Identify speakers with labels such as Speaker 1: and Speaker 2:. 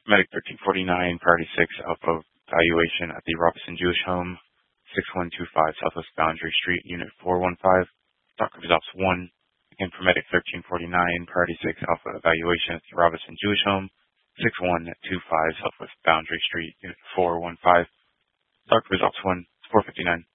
Speaker 1: Medic 1349, Priority 6, Alpha Evaluation at the Robinson Jewish Home, 6125 Southwest Boundary Street, Unit 415. Doc Results 1. Again, for Medic 1349, Priority 6, Alpha Evaluation at the Robinson Jewish Home, 6125 Southwest Boundary Street, Unit 415. Doc Results 1. 459.